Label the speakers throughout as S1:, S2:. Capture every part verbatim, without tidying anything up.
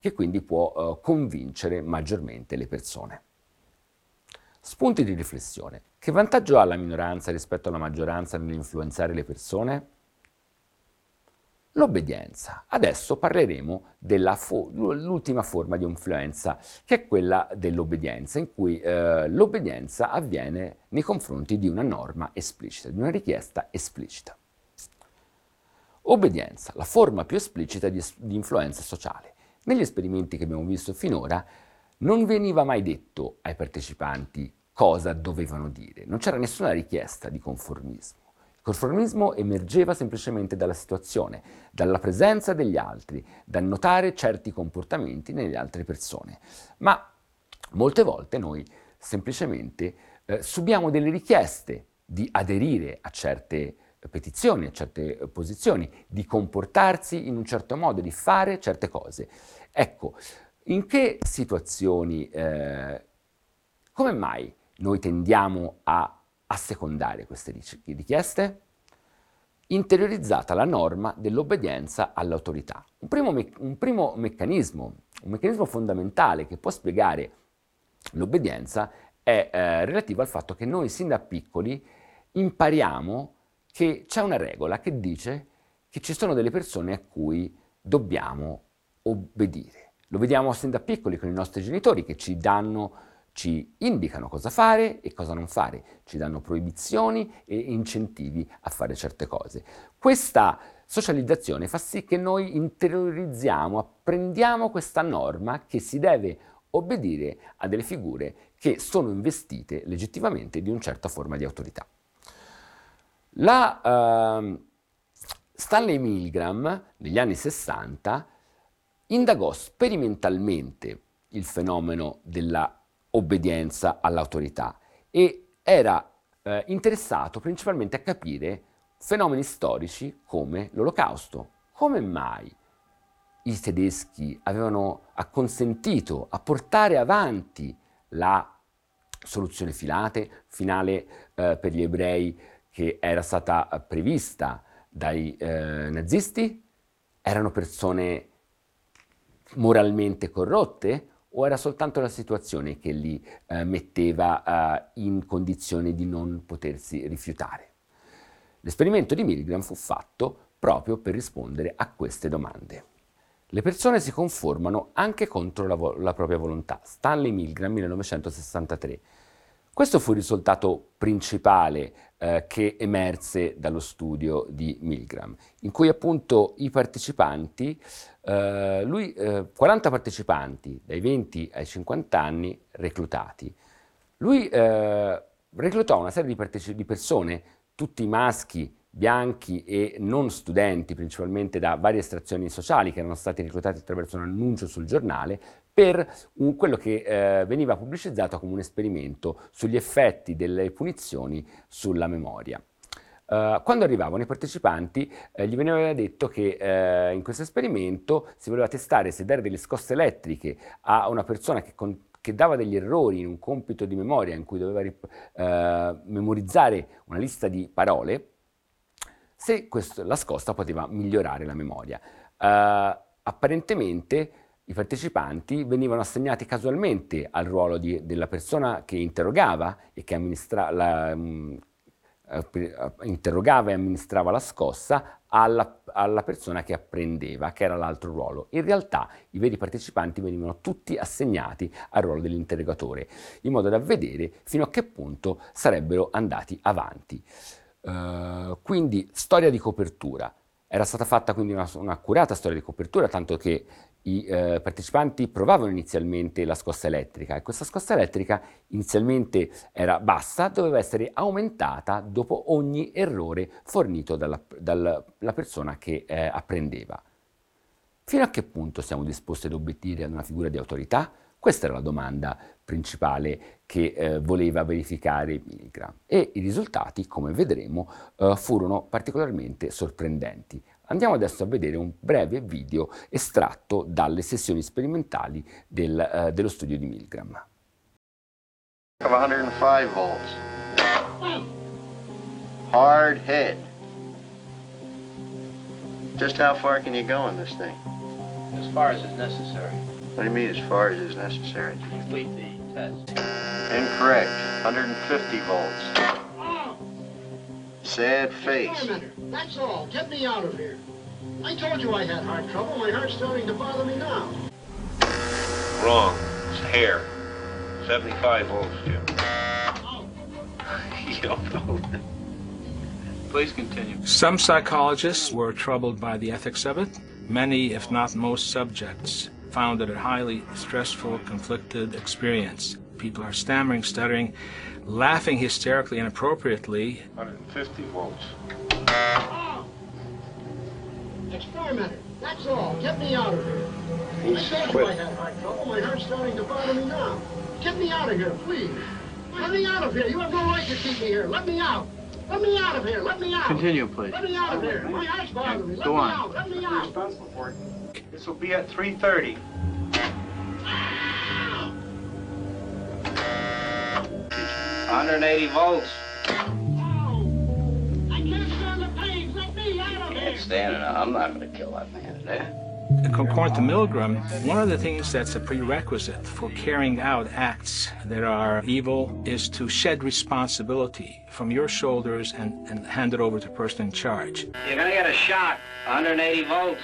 S1: che quindi può eh, convincere maggiormente le persone. Spunti di riflessione. Che vantaggio ha la minoranza rispetto alla maggioranza nell'influenzare le persone? L'obbedienza. Adesso parleremo dell'ultima fo- forma di influenza, che è quella dell'obbedienza, in cui eh, l'obbedienza avviene nei confronti di una norma esplicita, di una richiesta esplicita. Obbedienza, la forma più esplicita di, di influenza sociale. Negli esperimenti che abbiamo visto finora non veniva mai detto ai partecipanti cosa dovevano dire, non c'era nessuna richiesta di conformismo. Il conformismo emergeva semplicemente dalla situazione, dalla presenza degli altri, dal notare certi comportamenti nelle altre persone. Ma molte volte noi semplicemente eh, subiamo delle richieste di aderire a certe petizioni, a certe posizioni, di comportarsi in un certo modo, di fare certe cose. Ecco, in che situazioni, eh, come mai noi tendiamo a assecondare queste richieste? Interiorizzata la norma dell'obbedienza all'autorità. Un primo, me- un primo meccanismo, un meccanismo fondamentale che può spiegare l'obbedienza è eh, relativo al fatto che noi sin da piccoli impariamo che c'è una regola che dice che ci sono delle persone a cui dobbiamo obbedire. Lo vediamo sin da piccoli con i nostri genitori che ci danno ci indicano cosa fare e cosa non fare, ci danno proibizioni e incentivi a fare certe cose. Questa socializzazione fa sì che noi interiorizziamo, apprendiamo questa norma che si deve obbedire a delle figure che sono investite legittimamente di una certa forma di autorità. La, uh, Stanley Milgram, negli anni sessanta, indagò sperimentalmente il fenomeno della obbedienza all'autorità e era eh, interessato principalmente a capire fenomeni storici come l'Olocausto. Come mai i tedeschi avevano acconsentito a portare avanti la soluzione filate, finale eh, per gli ebrei che era stata prevista dai eh, nazisti? Erano persone moralmente corrotte? O era soltanto la situazione che li eh, metteva eh, in condizione di non potersi rifiutare? L'esperimento di Milgram fu fatto proprio per rispondere a queste domande. Le persone si conformano anche contro la, vo- la propria volontà. Stanley Milgram, millenovecentosessantatré. Questo fu il risultato principale eh, che emerse dallo studio di Milgram, in cui appunto i partecipanti, eh, lui, eh, quaranta partecipanti dai venti ai cinquanta anni reclutati, lui eh, reclutò una serie di, parteci- di persone, tutti maschi, bianchi e non studenti, principalmente da varie estrazioni sociali che erano stati reclutati attraverso un annuncio sul giornale, per un, quello che eh, veniva pubblicizzato come un esperimento sugli effetti delle punizioni sulla memoria. Uh, quando arrivavano i partecipanti eh, gli veniva detto che eh, in questo esperimento si voleva testare se dare delle scosse elettriche a una persona che, con, che dava degli errori in un compito di memoria in cui doveva rip- eh, memorizzare una lista di parole, se questo, la scossa poteva migliorare la memoria. Uh, apparentemente i partecipanti venivano assegnati casualmente al ruolo di, della persona che interrogava e che amministra, la, mh, interrogava e amministrava la scossa alla, alla persona che apprendeva, che era l'altro ruolo. In realtà i veri partecipanti venivano tutti assegnati al ruolo dell'interrogatore, in modo da vedere fino a che punto sarebbero andati avanti. Uh, quindi storia di copertura. Era stata fatta quindi una, un'accurata storia di copertura, tanto che i eh, partecipanti provavano inizialmente la scossa elettrica e questa scossa elettrica inizialmente era bassa, doveva essere aumentata dopo ogni errore fornito dalla, dalla persona che eh, apprendeva. Fino a che punto siamo disposti ad obbedire ad una figura di autorità? Questa era la domanda principale che eh, voleva verificare Milgram e i risultati, come vedremo, eh, furono particolarmente sorprendenti. Andiamo adesso a vedere un breve video estratto dalle sessioni sperimentali del, eh, dello studio di Milgram.
S2: one hundred five volts. Hard head. Just how far can you go in this thing?
S3: As far as is necessary.
S2: What do you mean as far as is necessary?
S3: Complete the test.
S2: Incorrect. one hundred fifty volts.
S4: Oh,
S2: Sad face.
S4: wait a minute. That's all. Get me out of here. I told you I had heart trouble. My heart's starting to bother me now.
S5: Wrong. It's hair. seventy-five volts, Jim.
S4: Oh,
S5: You don't know. Please continue.
S6: Some psychologists were troubled by the ethics of it. Many, if not most subjects, found it a highly stressful, conflicted experience. People are stammering, stuttering, laughing hysterically and inappropriately.
S5: one hundred fifty volts.
S4: oh. Experiment. That's all. Get me out of here. I told you I had heart trouble. My heart's starting to bother me now. Get me out of here, please. Let me out of here. You have no right to keep me here. Let me out. Let me out of here. Let me out.
S2: Continue, please.
S4: Let me out of here. My heart's bothering me. Let
S2: Go
S4: me
S2: on.
S4: out. Let me out.
S5: Responsible for it. This will be at three thirty.
S2: one hundred eighty volts.
S4: Oh, I can't stand the pain. Let me out of here.
S3: Can't stand it. I'm not going to kill that man today.
S6: According to Milgram, one of the things that's a prerequisite for carrying out acts that are evil is to shed responsibility from your shoulders and, and hand it over to the person in charge.
S3: You're going to get a shot. one hundred eighty volts.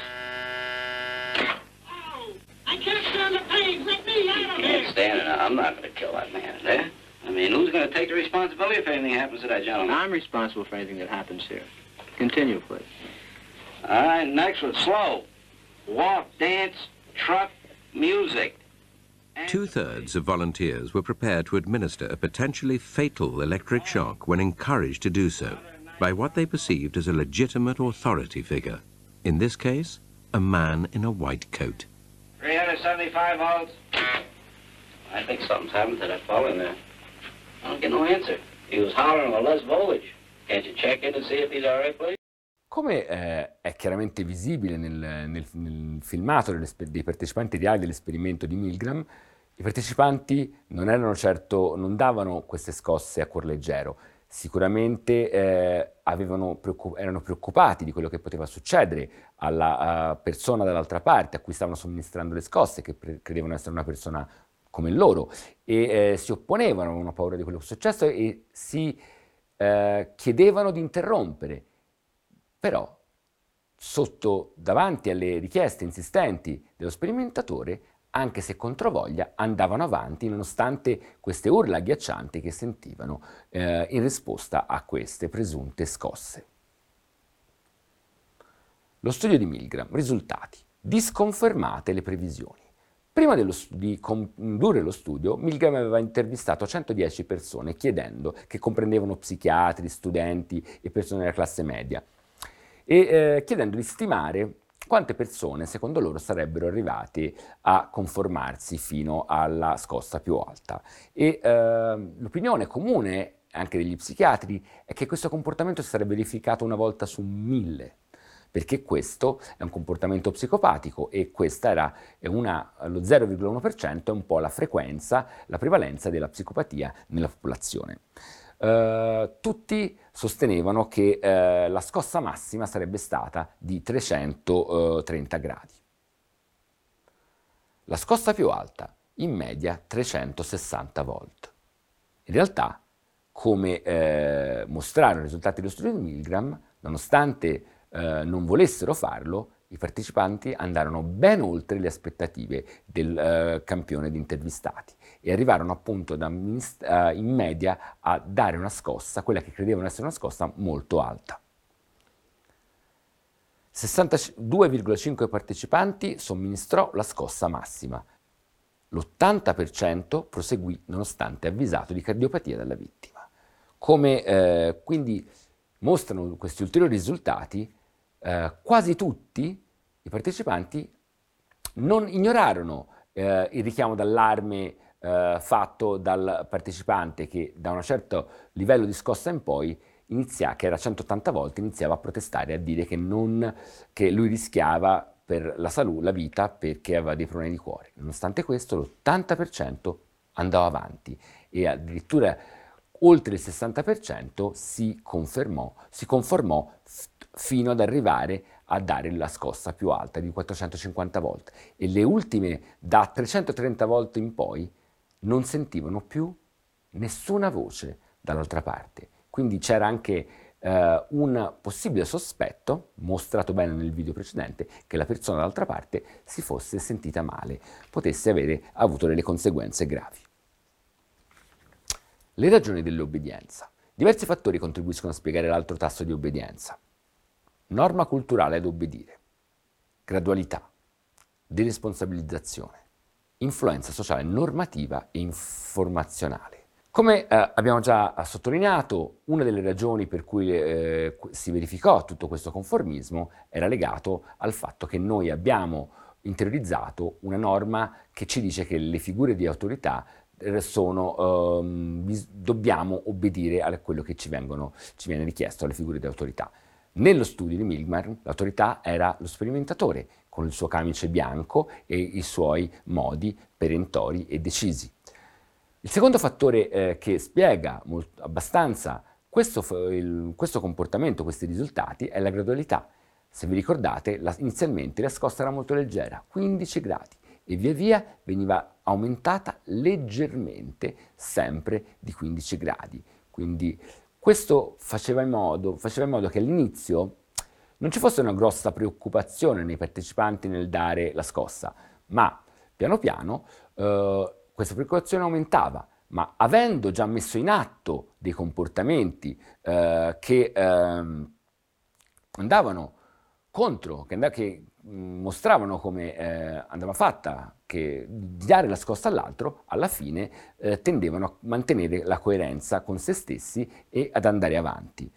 S4: Oh, I can't stand the pain. Let me out of here.
S3: Can't stand it. I'm not going to kill that man today. I mean, who's going to take the responsibility if anything happens to that gentleman?
S7: I'm responsible for anything that happens here. Continue, please.
S3: All right, next one. Slow. Walk, dance, truck, music.
S8: Two-thirds of volunteers were prepared to administer a potentially fatal electric shock when encouraged to do so by what they perceived as a legitimate authority figure. In this case, a man in a white coat.
S3: three hundred seventy-five volts. I think something's happened to that fellow in there. I don't get no answer. He was hollering a less voltage. Can't you check in and see if he's all right, please?
S1: Come eh, è chiaramente visibile nel, nel, nel filmato dei partecipanti reali dell'esperimento di Milgram, i partecipanti non erano certo, non davano queste scosse a cuor leggero. Sicuramente eh, avevano preoccup- erano preoccupati di quello che poteva succedere alla uh, persona dall'altra parte a cui stavano somministrando le scosse, che pre- credevano essere una persona come loro, e eh, si opponevano, avevano paura di quello che è successo e si eh, chiedevano di interrompere. Però, sotto, davanti alle richieste insistenti dello sperimentatore, anche se controvoglia, andavano avanti nonostante queste urla agghiaccianti che sentivano eh, in risposta a queste presunte scosse. Lo studio di Milgram, risultati, disconfermate le previsioni. Prima dello, di condurre lo studio, Milgram aveva intervistato centodieci persone chiedendo, che comprendevano psichiatri, studenti e persone della classe media, e eh, chiedendo di stimare quante persone secondo loro sarebbero arrivate a conformarsi fino alla scossa più alta. E eh, l'opinione comune anche degli psichiatri è che questo comportamento si sarebbe verificato una volta su mille, perché questo è un comportamento psicopatico e questa era una, lo zero virgola uno per cento è un po' la frequenza, la prevalenza della psicopatia nella popolazione. Uh, tutti sostenevano che uh, la scossa massima sarebbe stata di trecentotrenta gradi. La scossa più alta, in media trecentosessanta volt. In realtà, come eh, mostrarono i risultati dello studio di Milgram, nonostante eh, non volessero farlo, i partecipanti andarono ben oltre le aspettative del eh, campione di intervistati e arrivarono appunto da, uh, in media a dare una scossa, quella che credevano essere una scossa molto alta. sessantadue virgola cinque partecipanti somministrò la scossa massima. L'ottanta per cento proseguì nonostante avvisato di cardiopatia dalla vittima. Come eh, quindi mostrano questi ulteriori risultati, eh, quasi tutti i partecipanti non ignorarono eh, il richiamo d'allarme eh, fatto dal partecipante che da un certo livello di scossa in poi inizia, che era centottanta volte, iniziava a protestare, a dire che, non, che lui rischiava per la salute, la vita, perché aveva dei problemi di cuore. Nonostante questo, l'ottanta per cento andava avanti e addirittura oltre il sessanta per cento si confermò, si conformò f- fino ad arrivare a dare la scossa più alta di quattrocentocinquanta volt e le ultime da trecentotrenta volt in poi non sentivano più nessuna voce dall'altra parte. Quindi c'era anche eh, un possibile sospetto, mostrato bene nel video precedente, che la persona dall'altra parte si fosse sentita male, potesse avere avuto delle conseguenze gravi. Le ragioni dell'obbedienza. Diversi fattori contribuiscono a spiegare l'alto tasso di obbedienza. Norma culturale ad obbedire, gradualità, deresponsabilizzazione, influenza sociale normativa e informazionale. Come eh, abbiamo già sottolineato, una delle ragioni per cui eh, si verificò tutto questo conformismo era legato al fatto che noi abbiamo interiorizzato una norma che ci dice che le figure di autorità sono, ehm, bis- dobbiamo obbedire a quello che ci, vengono, ci viene richiesto alle figure di autorità. Nello studio di Milgram l'autorità era lo sperimentatore, con il suo camice bianco e i suoi modi perentori e decisi. Il secondo fattore eh, che spiega molto, abbastanza questo, il, questo comportamento, questi risultati, è la gradualità. Se vi ricordate, la, inizialmente la scossa era molto leggera, quindici gradi, e via via veniva aumentata leggermente, sempre di quindici gradi. Quindi questo faceva in modo, faceva in modo che all'inizio non ci fosse una grossa preoccupazione nei partecipanti nel dare la scossa, ma piano piano eh, questa preoccupazione aumentava, ma avendo già messo in atto dei comportamenti eh, che eh, andavano contro, che, and- che mh, mostravano come eh, andava fatta, che di dare la scossa all'altro, alla fine eh, tendevano a mantenere la coerenza con se stessi e ad andare avanti.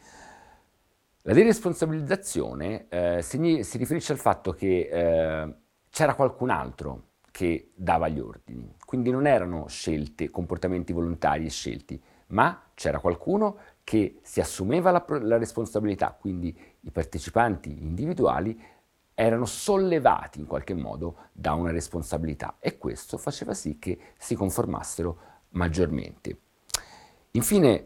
S1: La deresponsabilizzazione eh, si, si riferisce al fatto che eh, c'era qualcun altro che dava gli ordini, quindi non erano scelte, comportamenti volontari e scelti, ma c'era qualcuno che si assumeva la, la responsabilità, quindi i partecipanti individuali erano sollevati in qualche modo da una responsabilità e questo faceva sì che si conformassero maggiormente. Infine,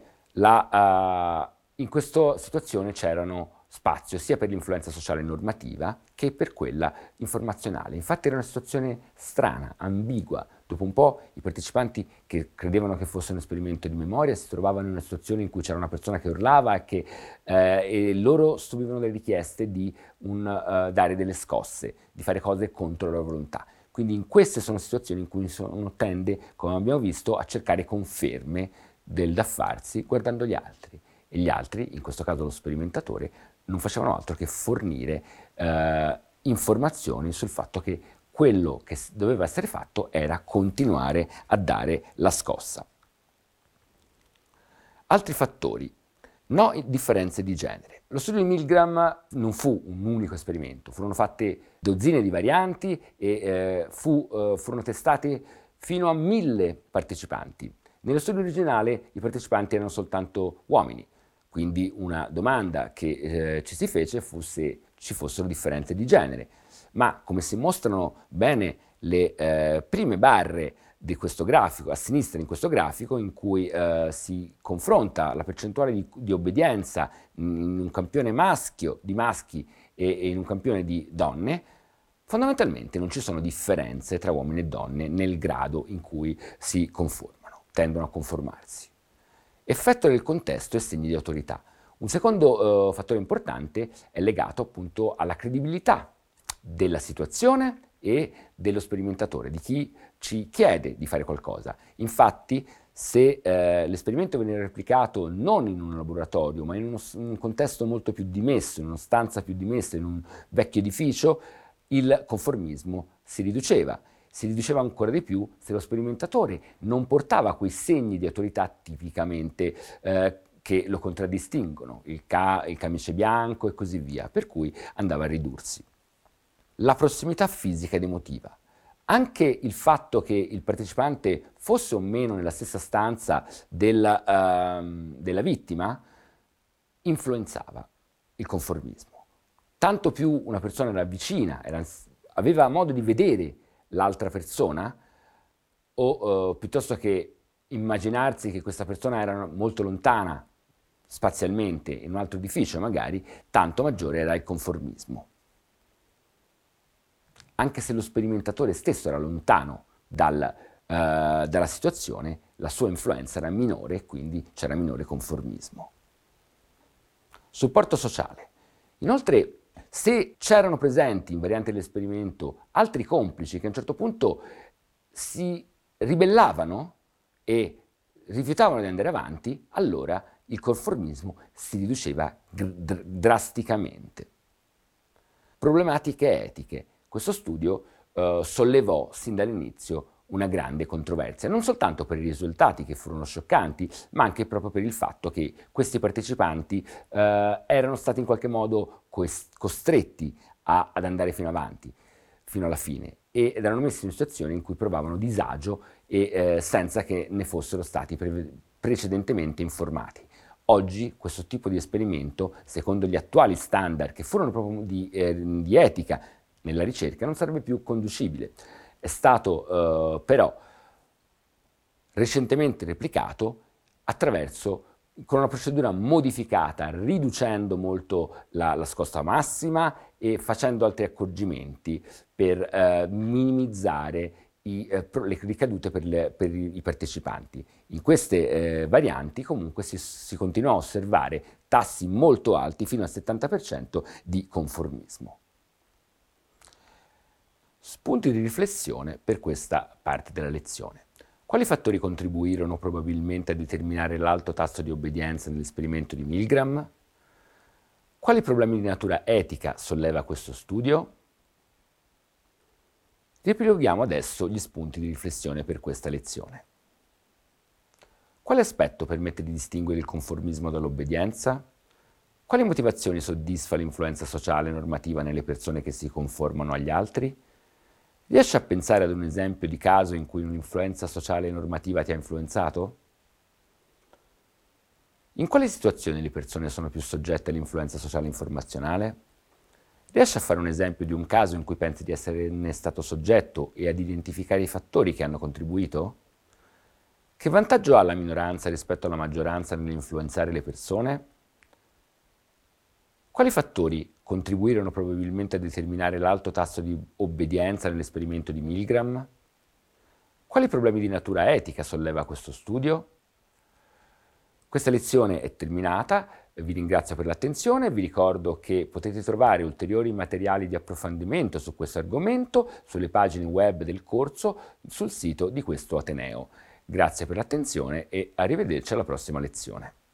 S1: la, uh, in questa situazione c'erano spazio sia per l'influenza sociale normativa che per quella informazionale. Infatti era una situazione strana, ambigua. Dopo un po' i partecipanti che credevano che fosse un esperimento di memoria si trovavano in una situazione in cui c'era una persona che urlava e, che, eh, e loro subivano delle richieste di un, uh, dare delle scosse, di fare cose contro la loro volontà. Quindi in queste sono situazioni in cui uno tende, come abbiamo visto, a cercare conferme del da farsi guardando gli altri. E gli altri, in questo caso lo sperimentatore, non facevano altro che fornire eh, informazioni sul fatto che quello che doveva essere fatto era continuare a dare la scossa. Altri fattori. No differenze di genere. Lo studio di Milgram non fu un unico esperimento, furono fatte dozzine di varianti e eh, fu, eh, furono testate fino a mille partecipanti. Nello studio originale i partecipanti erano soltanto uomini. Quindi una domanda che eh, ci si fece fu se ci fossero differenze di genere. Ma come si mostrano bene le eh, prime barre di questo grafico, a sinistra in questo grafico, in cui eh, si confronta la percentuale di, di obbedienza in un campione maschio, di maschi e, e in un campione di donne, fondamentalmente non ci sono differenze tra uomini e donne nel grado in cui si conformano, tendono a conformarsi. Effetto del contesto e segni di autorità. Un secondo eh, fattore importante è legato appunto alla credibilità della situazione e dello sperimentatore, di chi ci chiede di fare qualcosa. Infatti, se eh, l'esperimento viene replicato non in un laboratorio, ma in uno, in un contesto molto più dimesso, in una stanza più dimessa, in un vecchio edificio, il conformismo si riduceva. Si riduceva ancora di più se lo sperimentatore non portava quei segni di autorità tipicamente eh, che lo contraddistinguono, il, ca- il camice bianco e così via, per cui andava a ridursi. La prossimità fisica ed emotiva. Anche il fatto che il partecipante fosse o meno nella stessa stanza del, uh, della vittima influenzava il conformismo. Tanto più una persona era vicina, era, aveva modo di vedere l'altra persona, o uh, piuttosto che immaginarsi che questa persona era molto lontana spazialmente in un altro edificio magari, tanto maggiore era il conformismo. anche se lo sperimentatore stesso era lontano dal, eh, dalla situazione, la sua influenza era minore e quindi c'era minore conformismo. Supporto sociale. Inoltre, se c'erano presenti in variante dell'esperimento altri complici che a un certo punto si ribellavano e rifiutavano di andare avanti, allora il conformismo si riduceva dr- drasticamente. Problematiche etiche. Questo studio eh, sollevò sin dall'inizio una grande controversia, non soltanto per i risultati che furono scioccanti, ma anche proprio per il fatto che questi partecipanti eh, erano stati in qualche modo quest- costretti a, ad andare fino avanti, fino alla fine, ed erano messi in situazioni in cui provavano disagio e eh, senza che ne fossero stati pre- precedentemente informati. Oggi questo tipo di esperimento, secondo gli attuali standard che furono proprio di, eh, di etica nella ricerca, non sarebbe più conducibile. È stato eh, però recentemente replicato attraverso, con una procedura modificata, riducendo molto la, la scossa massima e facendo altri accorgimenti per eh, minimizzare i, eh, le ricadute per, le, per i partecipanti. In queste eh, varianti comunque si, si continua a osservare tassi molto alti, fino al settanta per cento di conformismo. Spunti di riflessione per questa parte della lezione. Quali fattori contribuirono probabilmente a determinare l'alto tasso di obbedienza nell'esperimento di Milgram? Quali problemi di natura etica solleva questo studio? Riepiloghiamo adesso gli spunti di riflessione per questa lezione. Quale aspetto permette di distinguere il conformismo dall'obbedienza? Quali motivazioni soddisfa l'influenza sociale e normativa nelle persone che si conformano agli altri? Riesci a pensare ad un esempio di caso in cui un'influenza sociale e normativa ti ha influenzato? In quali situazioni le persone sono più soggette all'influenza sociale informazionale? Riesci a fare un esempio di un caso in cui pensi di esserne stato soggetto e ad identificare i fattori che hanno contribuito? Che vantaggio ha la minoranza rispetto alla maggioranza nell'influenzare le persone? Quali fattori contribuirono probabilmente a determinare l'alto tasso di obbedienza nell'esperimento di Milgram? Quali problemi di natura etica solleva questo studio? Questa lezione è terminata, vi ringrazio per l'attenzione e vi ricordo che potete trovare ulteriori materiali di approfondimento su questo argomento sulle pagine web del corso sul sito di questo Ateneo. Grazie per l'attenzione e arrivederci alla prossima lezione.